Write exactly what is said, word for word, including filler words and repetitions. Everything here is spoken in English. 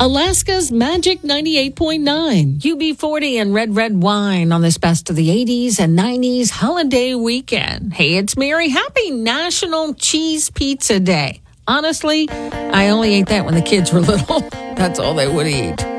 Alaska's Magic ninety-eight point nine. U B forty and Red Red Wine on this best of the eighties and nineties holiday weekend. Hey, it's Mary. Happy National Cheese Pizza Day. Honestly, I only ate that when the kids were little. That's all they would eat.